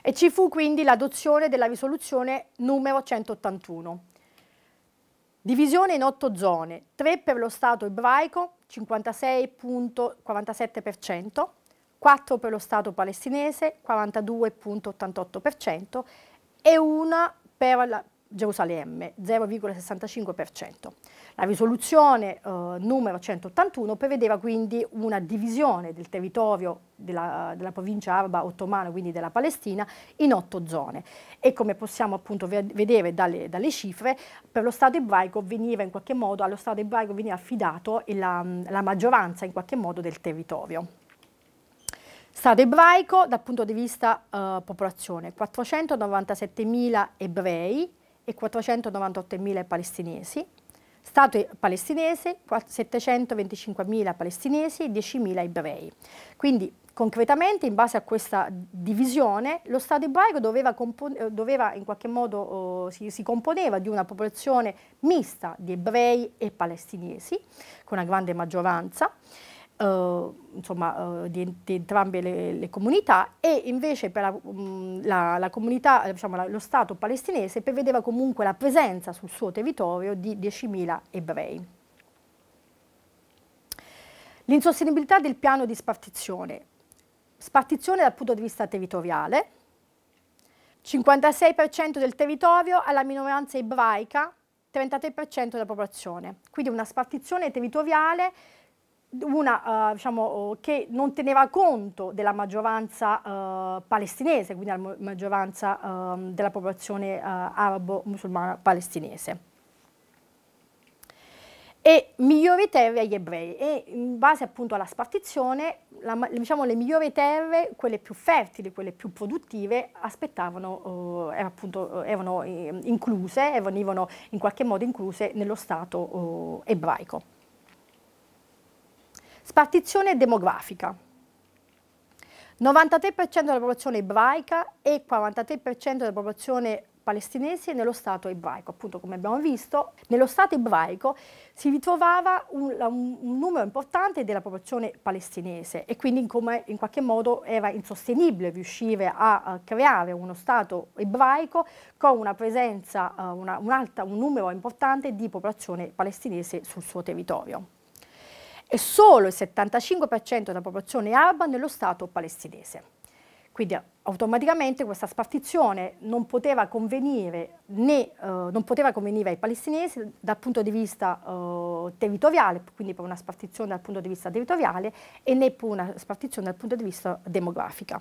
e ci fu quindi l'adozione della risoluzione numero 181. Divisione in 8 zone, 3 per lo Stato ebraico, 56,47%, 4 per lo Stato palestinese, 42,88% e una per la Gerusalemme, 0,65%. La risoluzione numero 181 prevedeva quindi una divisione del territorio della provincia araba ottomana, quindi della Palestina, in 8 zone. E come possiamo appunto vedere dalle cifre, per lo Stato ebraico veniva in qualche modo, allo Stato ebraico veniva affidato la maggioranza in qualche modo del territorio. Stato ebraico dal punto di vista popolazione, 497.000 ebrei e 498.000 palestinesi. Stato palestinese, 725.000 palestinesi e 10.000 ebrei. Quindi concretamente, in base a questa divisione, lo Stato ebraico doveva in qualche modo, si componeva di una popolazione mista di ebrei e palestinesi, con una grande maggioranza, di entrambe le comunità, e invece per la comunità, diciamo, lo Stato palestinese prevedeva comunque la presenza sul suo territorio di 10.000 ebrei. L'insostenibilità del piano di spartizione. Spartizione dal punto di vista territoriale, 56% del territorio alla minoranza ebraica, 33% della popolazione, quindi una spartizione territoriale che non teneva conto della maggioranza palestinese, quindi la maggioranza della popolazione arabo-musulmana palestinese. E migliori terre agli ebrei, e in base appunto alla spartizione, le migliori terre, quelle più fertili, quelle più produttive, erano incluse, venivano in qualche modo incluse nello Stato ebraico. Spartizione demografica. 93% della popolazione ebraica e 43% della popolazione palestinese nello Stato ebraico. Appunto, come abbiamo visto, nello Stato ebraico si ritrovava un numero importante della popolazione palestinese, e quindi in qualche modo era insostenibile riuscire a creare uno Stato ebraico con una presenza, un numero importante di popolazione palestinese sul suo territorio. E solo il 75% della popolazione araba nello Stato palestinese. Quindi automaticamente questa spartizione non poteva convenire ai palestinesi dal punto di vista territoriale, quindi per una spartizione dal punto di vista territoriale, e né per una spartizione dal punto di vista demografica.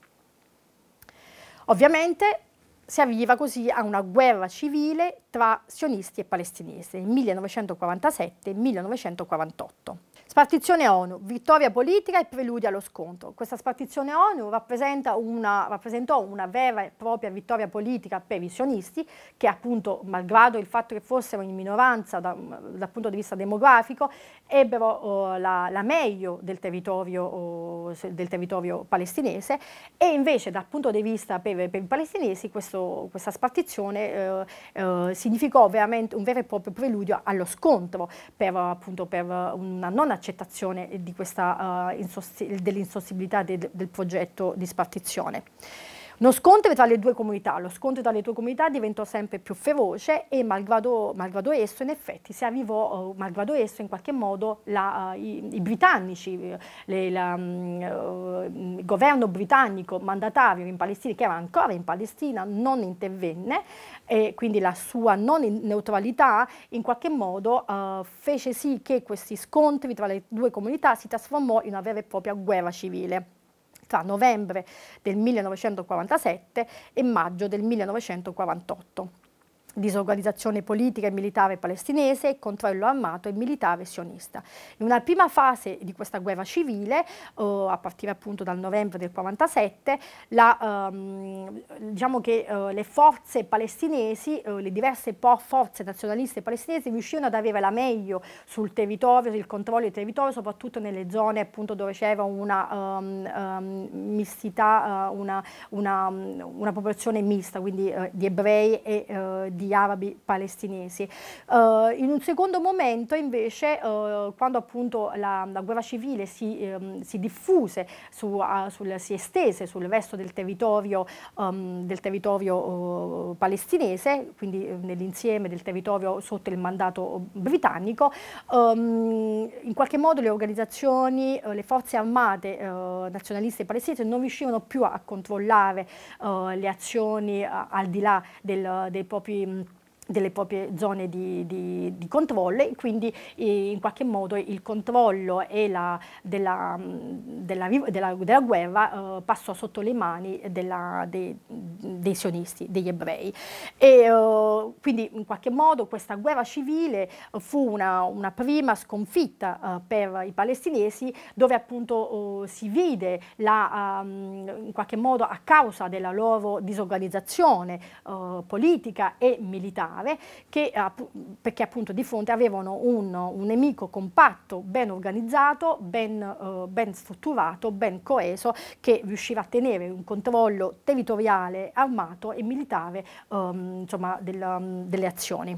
Ovviamente si arriva così a una guerra civile tra sionisti e palestinesi nel 1947 e 1948. Spartizione ONU, vittoria politica e preludio allo scontro. Questa spartizione ONU rappresentò una vera e propria vittoria politica per i sionisti, che appunto, malgrado il fatto che fossero in minoranza dal punto di vista demografico, ebbero la meglio del territorio palestinese, e invece dal punto di vista per i palestinesi questa spartizione significò veramente un vero e proprio preludio allo scontro per una non accettazione di dell'insostenibilità del progetto di spartizione. Lo scontro tra le due comunità diventò sempre più feroce, e malgrado esso, in effetti, malgrado esso, in qualche modo i britannici, il governo britannico mandatario in Palestina, che era ancora in Palestina, non intervenne, e quindi la sua non neutralità in qualche modo fece sì che questi scontri tra le due comunità si trasformò in una vera e propria guerra civile tra novembre del 1947 e maggio del 1948. Disorganizzazione politica e militare palestinese e controllo armato e militare sionista. In una prima fase di questa guerra civile, a partire appunto dal novembre del 1947, diciamo che le forze palestinesi, le diverse forze nazionaliste palestinesi, riuscirono ad avere la meglio sul territorio, il controllo del territorio, soprattutto nelle zone appunto dove c'era una mistità, una popolazione mista, quindi di ebrei e di di arabi palestinesi. In un secondo momento invece, quando appunto la guerra civile si diffuse, si estese sul resto del territorio palestinese, quindi nell'insieme del territorio sotto il mandato britannico, in qualche modo le organizzazioni, le forze armate nazionaliste palestinesi non riuscivano più a controllare le azioni al di là delle proprie zone di controllo, e quindi in qualche modo il controllo della guerra passò sotto le mani dei sionisti, degli ebrei. E quindi in qualche modo questa guerra civile fu una prima sconfitta per i palestinesi, dove appunto si vide in qualche modo, a causa della loro disorganizzazione politica e militare, perché appunto di fronte avevano un nemico compatto, ben organizzato, ben strutturato, ben coeso, che riusciva a tenere un controllo territoriale, armato e militare insomma, delle azioni.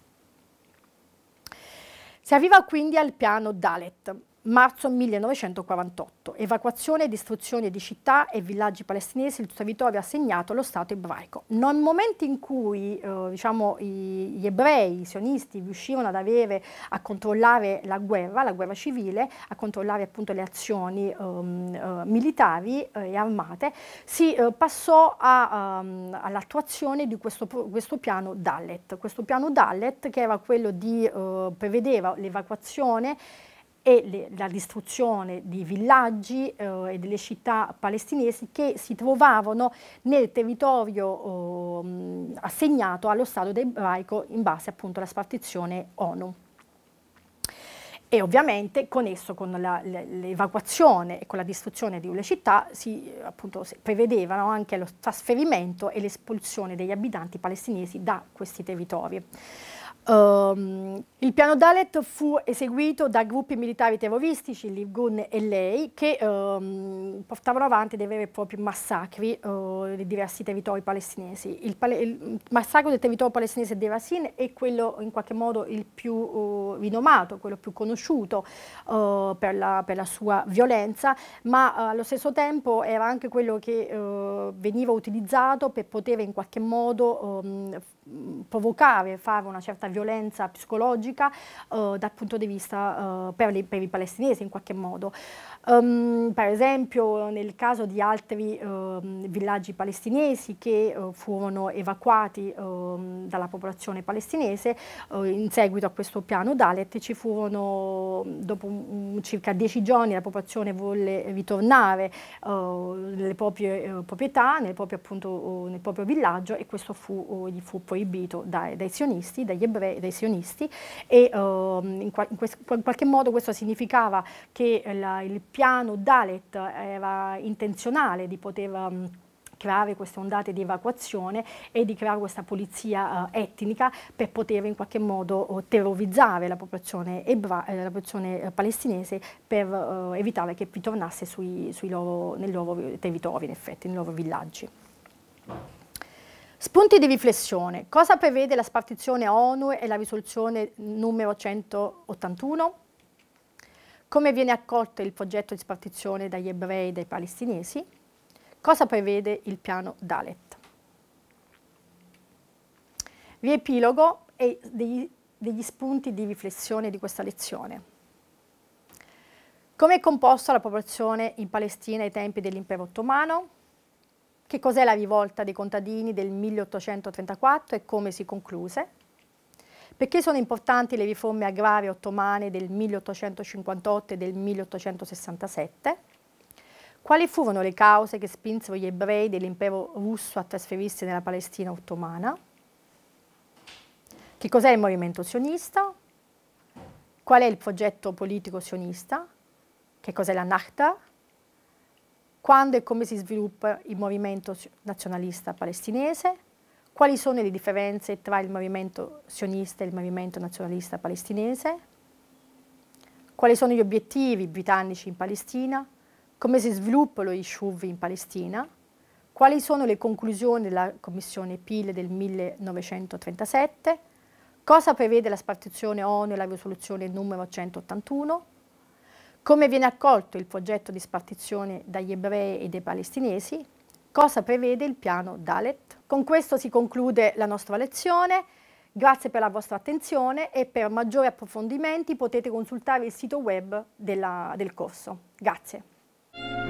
Si arriva quindi al piano Dalet. Marzo 1948, evacuazione e distruzione di città e villaggi palestinesi, il territorio assegnato allo Stato ebraico. Nel momento in cui diciamo, gli ebrei, i sionisti, riuscivano a controllare la guerra civile, a controllare appunto le azioni militari e armate, si passò all'attuazione di questo piano Dalet. Questo piano Dalet, che era quello prevedeva l'evacuazione e la distruzione di villaggi e delle città palestinesi che si trovavano nel territorio assegnato allo Stato ebraico in base appunto alla spartizione ONU. E ovviamente con esso, con l'evacuazione e con la distruzione di quelle città, si prevedevano anche lo trasferimento e l'espulsione degli abitanti palestinesi da questi territori. Il piano Dalet fu eseguito da gruppi militari terroristici, l'Irgun e l'EI, che portavano avanti dei veri e propri massacri di diversi territori palestinesi. Il massacro del territorio palestinese di Rasin è quello in qualche modo il più rinomato, quello più conosciuto per la sua violenza, ma allo stesso tempo era anche quello che veniva utilizzato per poter in qualche modo provocare, fare una certa violenza psicologica dal punto di vista per i palestinesi in qualche modo. Per esempio nel caso di altri villaggi palestinesi che furono evacuati dalla popolazione palestinese in seguito a questo piano Dalet, ci furono, dopo circa 10 giorni, la popolazione volle ritornare nelle proprie proprietà, nel proprio villaggio, e questo gli fu proibito dai sionisti, dagli ebrei, dai sionisti, e in qualche modo questo significava che il piano Dalet era intenzionale di poter creare queste ondate di evacuazione e di creare questa pulizia etnica per poter in qualche modo terrorizzare la popolazione palestinese, per evitare che ritornasse nei loro territori, in effetti, nei loro villaggi. Spunti di riflessione. Cosa prevede la spartizione ONU e la risoluzione numero 181? Come viene accolto il progetto di spartizione dagli ebrei e dai palestinesi? Cosa prevede il piano Dalet? Riepilogo e degli spunti di riflessione di questa lezione. Come è composta la popolazione in Palestina ai tempi dell'impero ottomano? Che cos'è la rivolta dei contadini del 1834 e come si concluse? Perché sono importanti le riforme agrarie ottomane del 1858 e del 1867? Quali furono le cause che spinsero gli ebrei dell'impero russo a trasferirsi nella Palestina ottomana? Che cos'è il movimento sionista? Qual è il progetto politico sionista? Che cos'è la Nakba? Quando e come si sviluppa il movimento nazionalista palestinese? Quali sono le differenze tra il movimento sionista e il movimento nazionalista palestinese? Quali sono gli obiettivi britannici in Palestina? Come si sviluppa lo Yishuv in Palestina? Quali sono le conclusioni della Commissione Peel del 1937? Cosa prevede la spartizione ONU e la risoluzione numero 181? Come viene accolto il progetto di spartizione dagli ebrei e dai palestinesi? Cosa prevede il piano Dalet? Con questo si conclude la nostra lezione. Grazie per la vostra attenzione e per maggiori approfondimenti potete consultare il sito web del corso. Grazie.